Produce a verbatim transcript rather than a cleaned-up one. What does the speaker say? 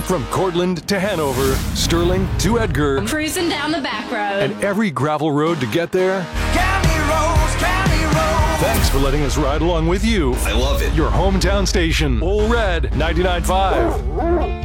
From Cortland to Hanover, Sterling to Edgar, Cruising down the back road. and every gravel road to get there. County roads, county roads. Thanks for letting us ride along with you. I love it. Your hometown station, Ole Red ninety-nine point five.